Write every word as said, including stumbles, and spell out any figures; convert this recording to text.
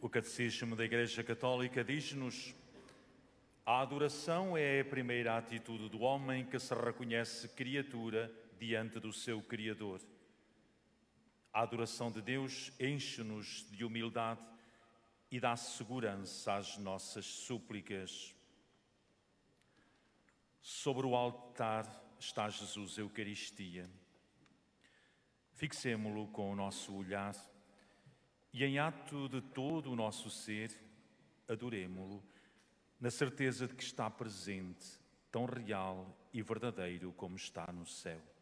O Catecismo da Igreja Católica diz-nos: a adoração é a primeira atitude do homem que se reconhece criatura diante do seu Criador. A adoração de Deus enche-nos de humildade e dá segurança às nossas súplicas. Sobre o altar está Jesus, Eucaristia. Fixemo-lo com o nosso olhar e, em ato de todo o nosso ser, adoremo-lo, na certeza de que está presente, tão real e verdadeiro como está no céu.